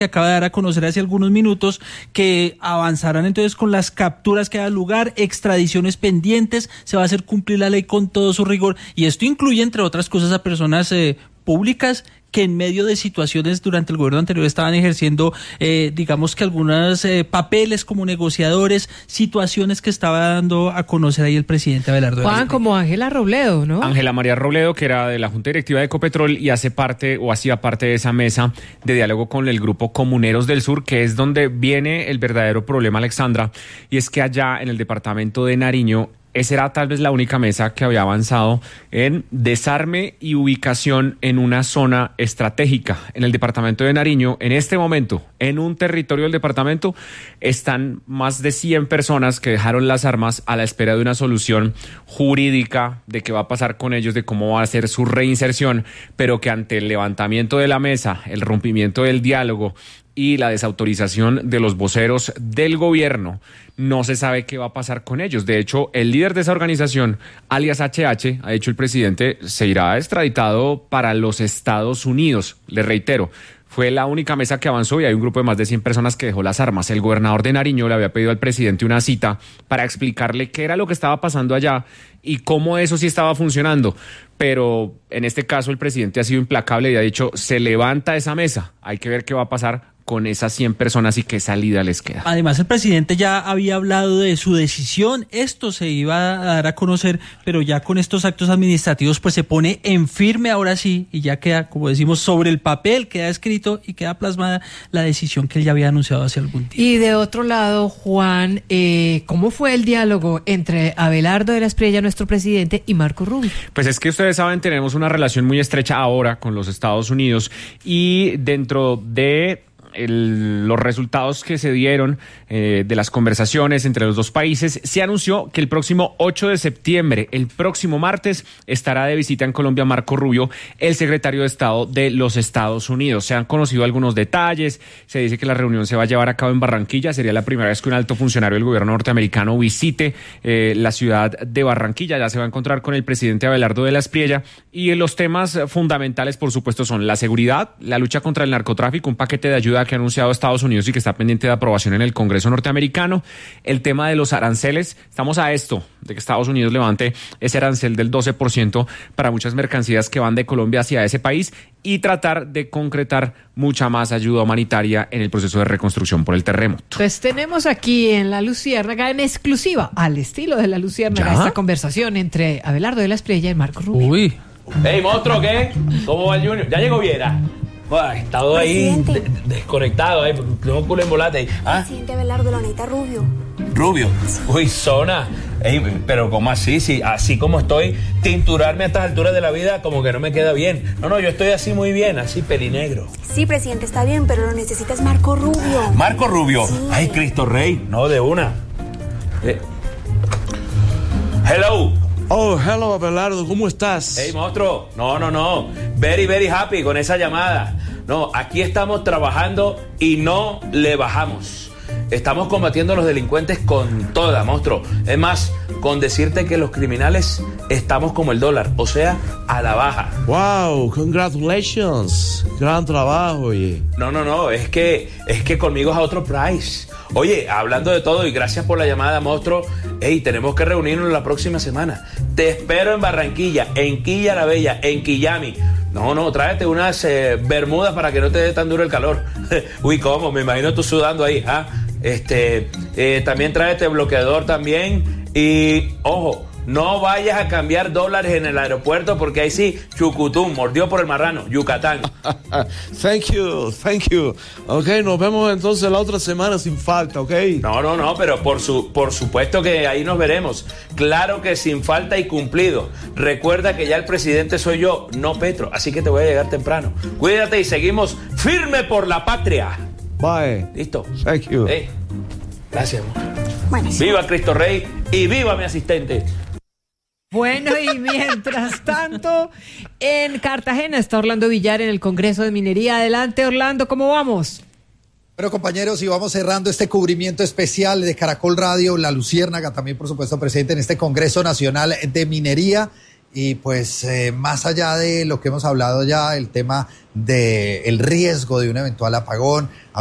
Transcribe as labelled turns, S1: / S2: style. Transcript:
S1: que acaba de dar a conocer hace algunos minutos, que avanzarán entonces con las capturas que da lugar, extradiciones pendientes, se va a hacer cumplir la ley con todo su rigor, y esto incluye, entre otras cosas, a personas públicas que en medio de situaciones durante el gobierno anterior estaban ejerciendo, digamos que algunos papeles como negociadores, situaciones que estaba dando a conocer ahí el presidente Abelardo.
S2: Juan, como Ángela Robledo, ¿no?
S3: Ángela María Robledo, que era de la Junta Directiva de Ecopetrol y hacía parte de esa mesa de diálogo con el grupo Comuneros del Sur, que es donde viene el verdadero problema, Alexandra, y es que allá en el departamento de Nariño, esa era tal vez la única mesa que había avanzado en desarme y ubicación en una zona estratégica. En el departamento de Nariño, en este momento, en un territorio del departamento, están más de 100 personas que dejaron las armas a la espera de una solución jurídica de qué va a pasar con ellos, de cómo va a ser su reinserción, pero que ante el levantamiento de la mesa, el rompimiento del diálogo y la desautorización de los voceros del gobierno, no se sabe qué va a pasar con ellos. De hecho, el líder de esa organización, alias HH, ha dicho el presidente, se irá extraditado para los Estados Unidos. Le reitero, fue la única mesa que avanzó y hay un grupo de más de 100 personas que dejó las armas. El gobernador de Nariño le había pedido al presidente una cita para explicarle qué era lo que estaba pasando allá y cómo eso sí estaba funcionando. Pero en este caso el presidente ha sido implacable y ha dicho, se levanta esa mesa, hay que ver qué va a pasar con esas 100 personas y qué salida les queda.
S1: Además, el presidente ya había hablado de su decisión, esto se iba a dar a conocer, pero ya con estos actos administrativos pues se pone en firme ahora sí, y ya queda, como decimos, sobre el papel, queda escrito y queda plasmada la decisión que él ya había anunciado hace algún tiempo.
S2: Y de otro lado, Juan, ¿cómo fue el diálogo entre Abelardo de la Espriella, nuestro presidente, y Marco Rubio?
S3: Pues es que ustedes saben, tenemos una relación muy estrecha ahora con los Estados Unidos y dentro de los resultados que se dieron de las conversaciones entre los dos países, se anunció que el próximo 8 de septiembre, el próximo martes, estará de visita en Colombia Marco Rubio, el secretario de Estado de los Estados Unidos. Se han conocido algunos detalles, se dice que la reunión se va a llevar a cabo en Barranquilla, sería la primera vez que un alto funcionario del gobierno norteamericano visite la ciudad de Barranquilla. Ya se va a encontrar con el presidente Abelardo de la Espriella y los temas fundamentales, por supuesto, son la seguridad, la lucha contra el narcotráfico, un paquete de ayuda que ha anunciado Estados Unidos y que está pendiente de aprobación en el Congreso norteamericano, el tema de los aranceles. Estamos a esto de que Estados Unidos levante ese arancel del 12% para muchas mercancías que van de Colombia hacia ese país y tratar de concretar mucha más ayuda humanitaria en el proceso de reconstrucción por el terremoto.
S2: Pues tenemos aquí en La Luciérnaga, en exclusiva, al estilo de La Luciérnaga, esta conversación entre Abelardo de la Espriella y Marco Rubio.
S1: Uy.
S4: Hey, monstruo, ¿qué? ¿Cómo va el Junior? ¿Ya llegó Viera? He estado ahí desconectado, tengo culo en volante ahí. ¿Ah?
S5: Presidente Abelardo, la neta Rubio.
S4: Rubio. Uy, zona. Ey, pero ¿cómo así? Sí, así como estoy, tinturarme a estas alturas de la vida como que no me queda bien. No, yo estoy así muy bien, así pelinegro.
S5: Sí, presidente, está bien, pero lo necesitas Marco Rubio.
S4: ¿Marco Rubio?
S5: Sí.
S4: Ay, Cristo Rey. No, de una. Hello.
S6: Oh, hello, Abelardo, ¿cómo estás?
S4: Hey, monstruo. No. Very, very happy con esa llamada. No, aquí estamos trabajando y no le bajamos. Estamos combatiendo a los delincuentes con toda, monstruo. Es más, con decirte que los criminales estamos como el dólar, o sea, a la baja.
S6: Wow, congratulations. Gran trabajo, oye.
S4: No, es que conmigo es a otro price. Oye, hablando de todo y gracias por la llamada, monstruo. Hey, tenemos que reunirnos la próxima semana. Te espero en Barranquilla, en Quilla la Bella, en Quillami. No, tráete unas bermudas para que no te dé tan duro el calor. Uy, ¿cómo? Me imagino tú sudando ahí, ¿ah? También tráete bloqueador también. Y, ojo, no vayas a cambiar dólares en el aeropuerto porque ahí sí, Chucutum, mordió por el marrano, Yucatán.
S6: Thank you. Ok, nos vemos entonces la otra semana sin falta, ok.
S4: No, pero por supuesto que ahí nos veremos. Claro que sin falta y cumplido. Recuerda que ya el presidente soy yo, no Petro, así que te voy a llegar temprano. Cuídate y seguimos firme por la patria.
S6: Bye.
S4: ¿Listo?
S6: Thank you.
S4: Hey, gracias, amor.
S5: Bueno, sí.
S4: Viva Cristo Rey y viva mi asistente.
S2: Bueno, y mientras tanto, en Cartagena está Orlando Villar en el Congreso de Minería. Adelante, Orlando, ¿cómo vamos?
S7: Bueno, compañeros, y vamos cerrando este cubrimiento especial de Caracol Radio, La Luciérnaga, también, por supuesto, presente en este Congreso Nacional de Minería. y pues más allá de lo que hemos hablado ya, el tema del riesgo de un eventual apagón,